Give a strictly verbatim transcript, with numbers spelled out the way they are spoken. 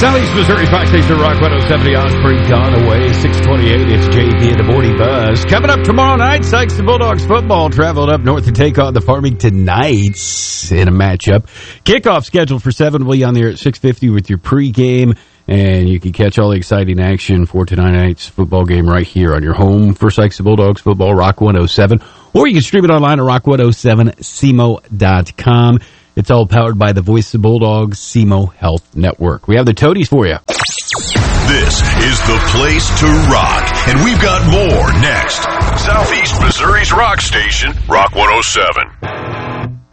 Southeast Missouri, Fox Station, Rock one oh seven, Osprey, gone away, six twenty-eight, it's J P and the Morning Buzz. Coming up tomorrow night, Sykes and Bulldogs football traveled up north to take on the Farmington Knights in a matchup. Kickoff scheduled for seven, will be on there at six fifty with your pregame, and you can catch all the exciting action for tonight night's football game right here on your home for Sykes and Bulldogs football, Rock one oh seven, or you can stream it online at rock one oh seven c m o dot com. It's all powered by the Voice of Bulldogs S E M O Health Network. We have the Toadies for you. This is the place to rock, and we've got more next. Southeast Missouri's rock station, Rock one oh seven.